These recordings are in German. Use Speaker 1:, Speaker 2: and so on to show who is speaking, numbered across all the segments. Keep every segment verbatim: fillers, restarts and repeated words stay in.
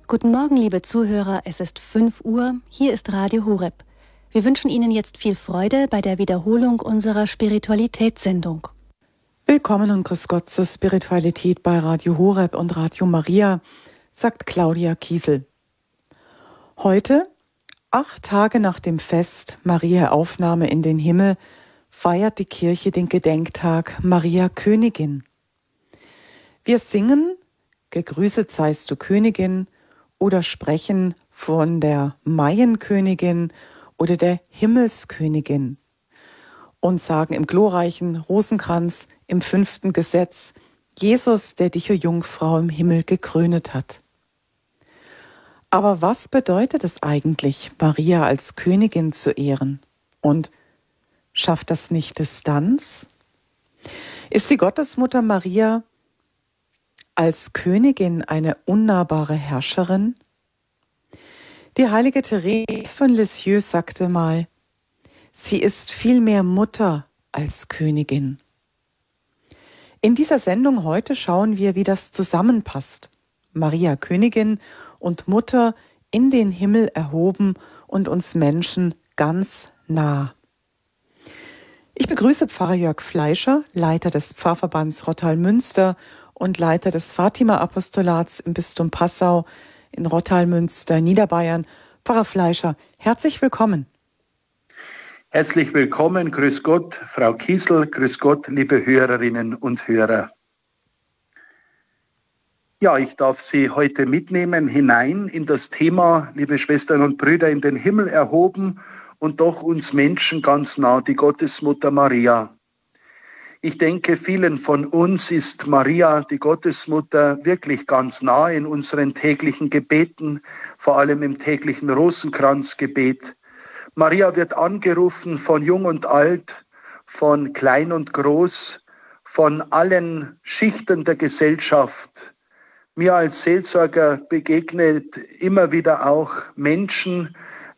Speaker 1: Guten Morgen, liebe Zuhörer, es ist fünf Uhr, hier ist Radio Horeb. Wir wünschen Ihnen jetzt viel Freude bei der Wiederholung unserer Spiritualitätssendung.
Speaker 2: Willkommen und grüß Gott zur Spiritualität bei Radio Horeb und Radio Maria, sagt Claudia Kiesel. Heute, acht Tage nach dem Fest Maria Aufnahme in den Himmel, feiert die Kirche den Gedenktag Maria Königin. Wir singen Gegrüßet seist du Königin oder sprechen von der Maienkönigin oder der Himmelskönigin und sagen im glorreichen Rosenkranz im fünften Gesetz, Jesus, der dich, o Jungfrau, im Himmel gekrönet hat. Aber was bedeutet es eigentlich, Maria als Königin zu ehren? Und schafft das nicht Distanz? Ist die Gottesmutter Maria als Königin eine unnahbare Herrscherin? Die heilige Therese von Lisieux sagte mal, sie ist vielmehr Mutter als Königin. In dieser Sendung heute schauen wir, wie das zusammenpasst. Maria Königin und Mutter in den Himmel erhoben und uns Menschen ganz nah. Ich begrüße Pfarrer Jörg Fleischer, Leiter des Pfarrverbands Rottal-Münster und Leiter des Fatima-Apostolats im Bistum Passau in Rottal-Münster, Niederbayern. Pfarrer Fleischer, herzlich willkommen.
Speaker 3: Herzlich willkommen, grüß Gott, Frau Kiesel, grüß Gott, liebe Hörerinnen und Hörer. Ja, ich darf Sie heute mitnehmen hinein in das Thema, liebe Schwestern und Brüder, in den Himmel erhoben und doch uns Menschen ganz nah, die Gottesmutter Maria. Ich denke, vielen von uns ist Maria, die Gottesmutter, wirklich ganz nah in unseren täglichen Gebeten, vor allem im täglichen Rosenkranzgebet. Maria wird angerufen von Jung und Alt, von Klein und Groß, von allen Schichten der Gesellschaft. Mir als Seelsorger begegnet immer wieder auch Menschen,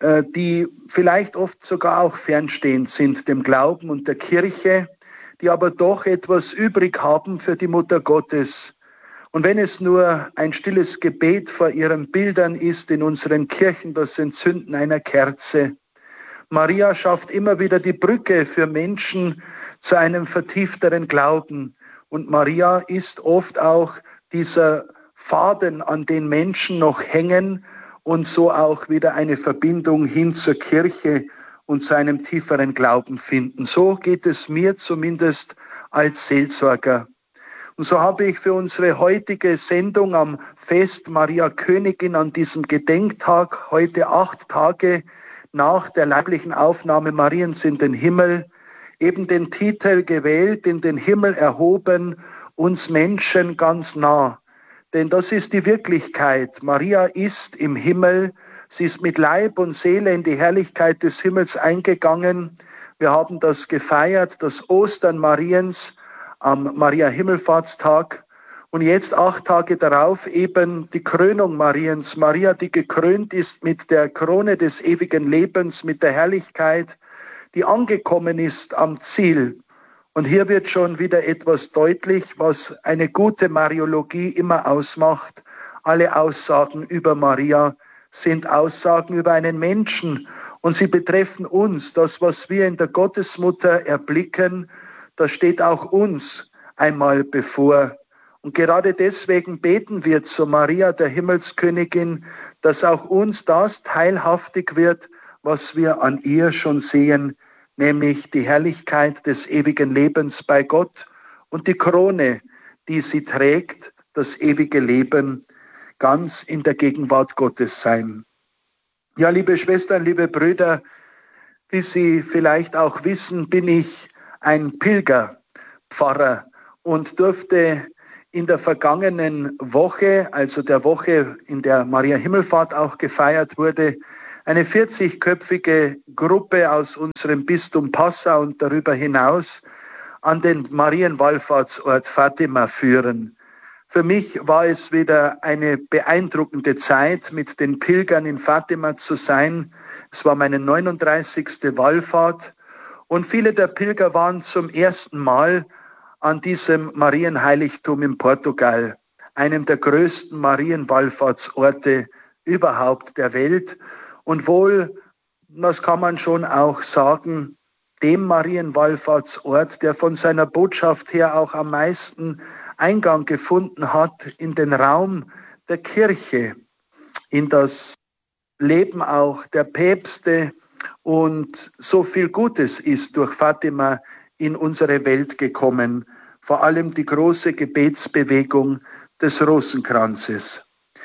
Speaker 3: die vielleicht oft sogar auch fernstehend sind dem Glauben und der Kirche, die aber doch etwas übrig haben für die Mutter Gottes. Und wenn es nur ein stilles Gebet vor ihren Bildern ist in unseren Kirchen, das Entzünden einer Kerze. Maria schafft immer wieder die Brücke für Menschen zu einem vertiefteren Glauben. Und Maria ist oft auch dieser Faden, an den Menschen noch hängen und so auch wieder eine Verbindung hin zur Kirche und zu einem tieferen Glauben finden. So geht es mir zumindest als Seelsorger. Und so habe ich für unsere heutige Sendung am Fest Maria Königin an diesem Gedenktag, heute acht Tage nach der leiblichen Aufnahme Mariens in den Himmel, eben den Titel gewählt, in den Himmel erhoben, uns Menschen ganz nah. Denn das ist die Wirklichkeit. Maria ist im Himmel. Sie ist mit Leib und Seele in die Herrlichkeit des Himmels eingegangen. Wir haben das gefeiert, das Ostern Mariens am Maria-Himmelfahrtstag. Und jetzt acht Tage darauf eben die Krönung Mariens. Maria, die gekrönt ist mit der Krone des ewigen Lebens, mit der Herrlichkeit, die angekommen ist am Ziel. Und hier wird schon wieder etwas deutlich, was eine gute Mariologie immer ausmacht. Alle Aussagen über Maria sind Aussagen über einen Menschen und sie betreffen uns. Das, was wir in der Gottesmutter erblicken, das steht auch uns einmal bevor. Und gerade deswegen beten wir zu Maria, der Himmelskönigin, dass auch uns das teilhaftig wird, was wir an ihr schon sehen, nämlich die Herrlichkeit des ewigen Lebens bei Gott und die Krone, die sie trägt, das ewige Leben, ganz in der Gegenwart Gottes sein. Ja, liebe Schwestern, liebe Brüder, wie Sie vielleicht auch wissen, bin ich ein Pilgerpfarrer und durfte in der vergangenen Woche, also der Woche, in der Maria Himmelfahrt auch gefeiert wurde, eine vierzigköpfige Gruppe aus unserem Bistum Passau und darüber hinaus an den Marienwallfahrtsort Fatima führen. Für mich war es wieder eine beeindruckende Zeit, mit den Pilgern in Fatima zu sein. Es war meine neununddreißigste Wallfahrt und viele der Pilger waren zum ersten Mal an diesem Marienheiligtum in Portugal. einem der größten Marienwallfahrtsorte überhaupt der Welt und wohl, das kann man schon auch sagen, dem Marienwallfahrtsort, der von seiner Botschaft her auch am meisten Eingang gefunden hat in den Raum der Kirche, in das Leben auch der Päpste, und so viel Gutes ist durch Fatima in unsere Welt gekommen, vor allem die große Gebetsbewegung des Rosenkranzes.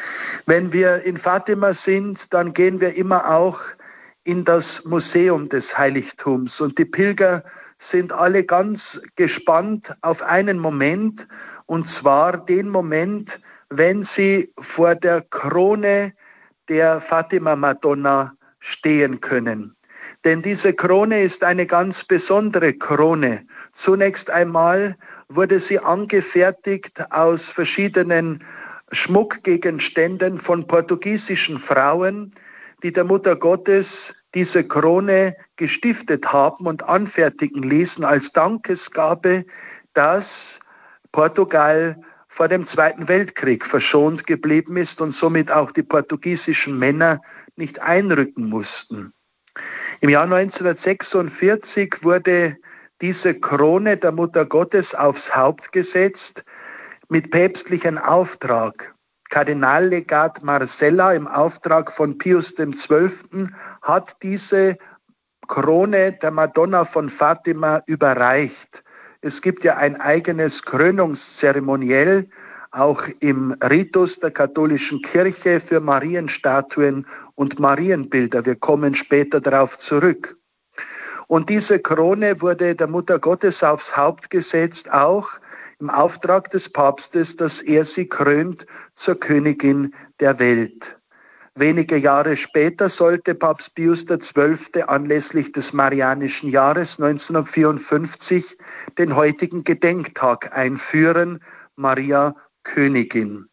Speaker 3: Wenn wir in Fatima sind, dann gehen wir immer auch in das Museum des Heiligtums und die Pilger sind alle ganz gespannt auf einen Moment, und zwar den Moment, wenn sie vor der Krone der Fatima-Madonna stehen können. Denn diese Krone ist eine ganz besondere Krone. Zunächst einmal wurde sie angefertigt aus verschiedenen Schmuckgegenständen von portugiesischen Frauen, die der Mutter Gottes diese Krone gestiftet haben und anfertigen ließen als Dankesgabe, dass Portugal vor dem Zweiten Weltkrieg verschont geblieben ist und somit auch die portugiesischen Männer nicht einrücken mussten. Im Jahr neunzehnhundertsechsundvierzig wurde diese Krone der Mutter Gottes aufs Haupt gesetzt mit päpstlichem Auftrag. Kardinallegat Marcella im Auftrag von Pius der Zwölfte hat diese Krone der Madonna von Fatima überreicht. Es gibt ja ein eigenes Krönungszeremoniell, auch im Ritus der katholischen Kirche für Marienstatuen und Marienbilder. Wir kommen später darauf zurück. Und diese Krone wurde der Mutter Gottes aufs Haupt gesetzt, auch im Auftrag des Papstes, dass er sie krönt zur Königin der Welt. Wenige Jahre später sollte Papst Pius der Zwölfte anlässlich des Marianischen Jahres neunzehnhundertvierundfünfzig den heutigen Gedenktag einführen, Maria Königin.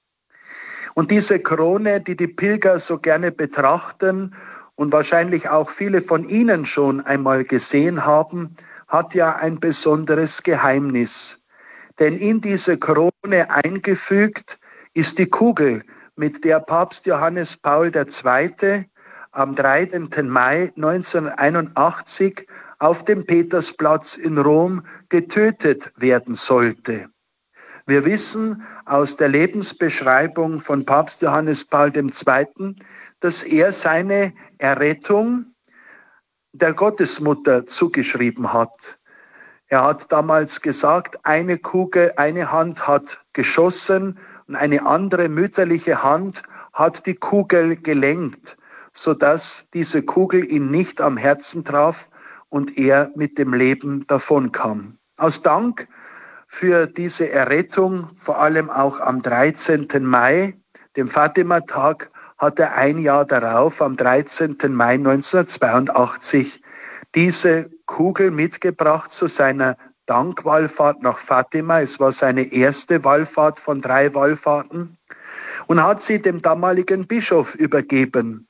Speaker 3: Und diese Krone, die die Pilger so gerne betrachten und wahrscheinlich auch viele von Ihnen schon einmal gesehen haben, hat ja ein besonderes Geheimnis. Denn in diese Krone eingefügt ist die Kugel, mit der Papst Johannes Paul der Zweite am dreizehnten Mai neunzehnhunderteinundachtzig auf dem Petersplatz in Rom getötet werden sollte. Wir wissen aus der Lebensbeschreibung von Papst Johannes Paul der Zweite, dass er seine Errettung der Gottesmutter zugeschrieben hat. Er hat damals gesagt, eine Kugel, eine Hand hat geschossen und eine andere mütterliche Hand hat die Kugel gelenkt, sodass diese Kugel ihn nicht am Herzen traf und er mit dem Leben davonkam. Aus Dank für diese Errettung, vor allem auch am dreizehnten Mai, dem Fatima-Tag, hat er ein Jahr darauf, am dreizehnten Mai neunzehnhundertzweiundachtzig, diese Kugel mitgebracht zu seiner Dankwallfahrt nach Fatima. Es war seine erste Wallfahrt von drei Wallfahrten und hat sie dem damaligen Bischof übergeben.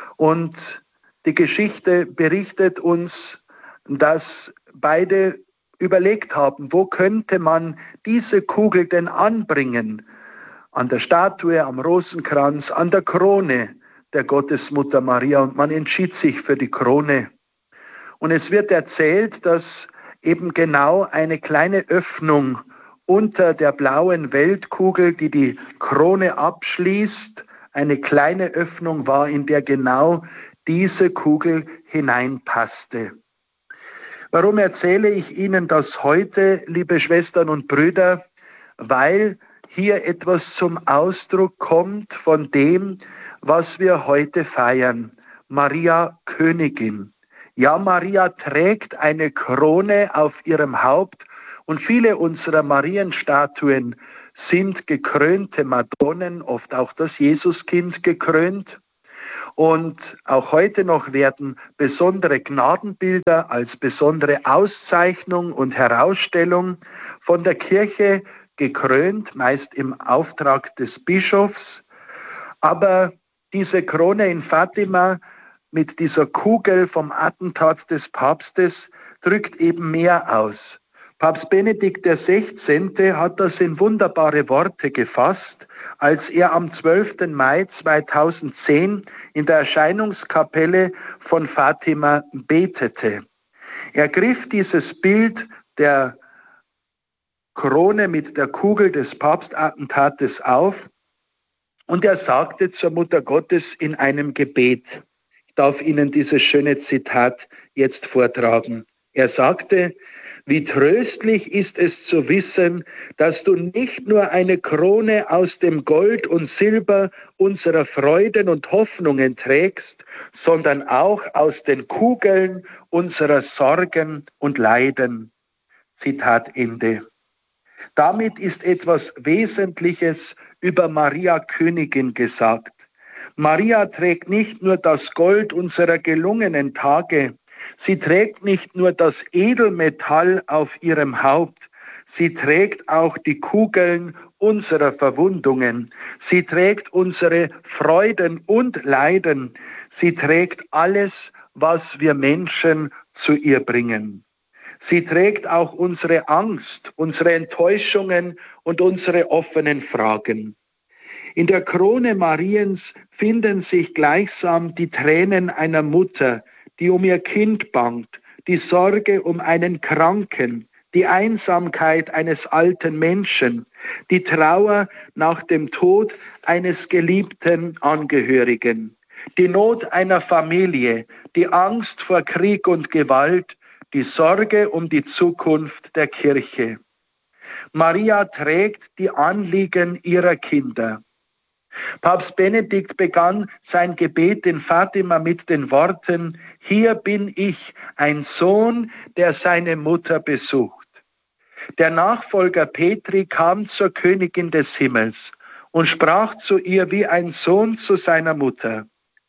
Speaker 3: Und die Geschichte berichtet uns, dass beide überlegt haben, wo könnte man diese Kugel denn anbringen? An der Statue, am Rosenkranz, an der Krone der Gottesmutter Maria. Und man entschied sich für die Krone. Und es wird erzählt, dass eben genau eine kleine Öffnung unter der blauen Weltkugel, die die Krone abschließt, eine kleine Öffnung war, in der genau diese Kugel hineinpasste. Warum erzähle ich Ihnen das heute, liebe Schwestern und Brüder? Weil hier etwas zum Ausdruck kommt von dem, was wir heute feiern. Maria Königin. Ja, Maria trägt eine Krone auf ihrem Haupt und viele unserer Marienstatuen sind gekrönte Madonnen, oft auch das Jesuskind gekrönt. Und auch heute noch werden besondere Gnadenbilder als besondere Auszeichnung und Herausstellung von der Kirche gekrönt, meist im Auftrag des Bischofs. Aber diese Krone in Fatima mit dieser Kugel vom Attentat des Papstes drückt eben mehr aus. Papst Benedikt der Sechzehnte hat das in wunderbare Worte gefasst, als er am zwölften Mai zweitausendzehn in der Erscheinungskapelle von Fatima betete. Er griff dieses Bild der Krone mit der Kugel des Papstattentates auf und er sagte zur Mutter Gottes in einem Gebet. Ich darf Ihnen dieses schöne Zitat jetzt vortragen. Er sagte: Wie tröstlich ist es zu wissen, dass du nicht nur eine Krone aus dem Gold und Silber unserer Freuden und Hoffnungen trägst, sondern auch aus den Kugeln unserer Sorgen und Leiden. Zitat Ende. Damit ist etwas Wesentliches über Maria Königin gesagt. Maria trägt nicht nur das Gold unserer gelungenen Tage, sie trägt nicht nur das Edelmetall auf ihrem Haupt, sie trägt auch die Kugeln unserer Verwundungen, sie trägt unsere Freuden und Leiden, sie trägt alles, was wir Menschen zu ihr bringen. Sie trägt auch unsere Angst, unsere Enttäuschungen und unsere offenen Fragen. In der Krone Mariens finden sich gleichsam die Tränen einer Mutter, die um ihr Kind bangt, die Sorge um einen Kranken, die Einsamkeit eines alten Menschen, die Trauer nach dem Tod eines geliebten Angehörigen, die Not einer Familie, die Angst vor Krieg und Gewalt, die Sorge um die Zukunft der Kirche. Maria trägt die Anliegen ihrer Kinder. Papst Benedikt begann sein Gebet in Fatima mit den Worten: Hier bin ich, ein Sohn, der seine Mutter besucht. Der Nachfolger Petri kam zur Königin des Himmels und sprach zu ihr wie ein Sohn zu seiner Mutter.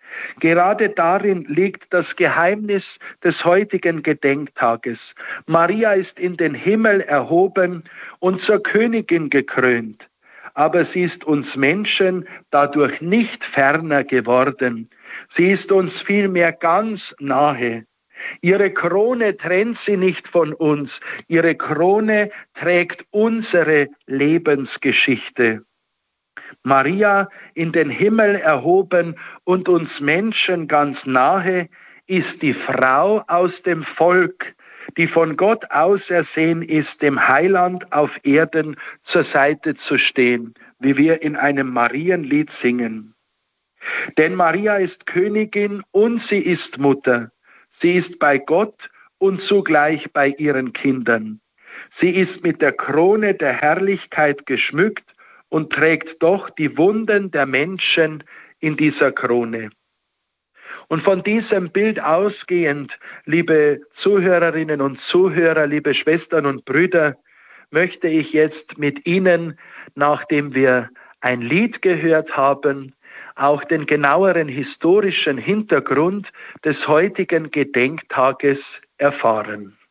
Speaker 3: Gerade darin liegt das Geheimnis des heutigen Gedenktages. Maria ist in den Himmel erhoben und zur Königin gekrönt. Aber sie ist uns Menschen dadurch nicht ferner geworden. Sie ist uns vielmehr ganz nahe. Ihre Krone trennt sie nicht von uns. Ihre Krone trägt unsere Lebensgeschichte. Maria, in den Himmel erhoben und uns Menschen ganz nahe, ist die Frau aus dem Volk, die von Gott ausersehen ist, dem Heiland auf Erden zur Seite zu stehen, wie wir in einem Marienlied singen. Denn Maria ist Königin und sie ist Mutter. Sie ist bei Gott und zugleich bei ihren Kindern. Sie ist mit der Krone der Herrlichkeit geschmückt und trägt doch die Wunden der Menschen in dieser Krone. Und von diesem Bild ausgehend, liebe Zuhörerinnen und Zuhörer, liebe Schwestern und Brüder, möchte ich jetzt mit Ihnen, nachdem wir ein Lied gehört haben, auch den genaueren historischen Hintergrund des heutigen Gedenktages erfahren.